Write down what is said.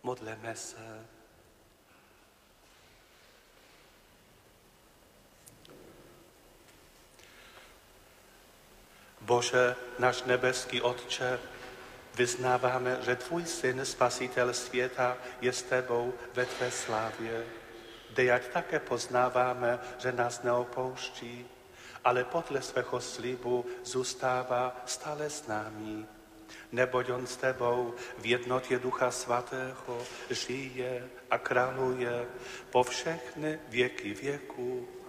Modleme se. Bože, náš nebeský Otče, vyznáváme, že tvůj syn, spasitel světa, je s tebou ve tvé slávě. Dejať také poznáváme, že nás neopouští, ale podle svého slibu zůstává stále s námi. Neboť on s tebou v jednotě Ducha Svatého žije a králuje po všechny věky věků.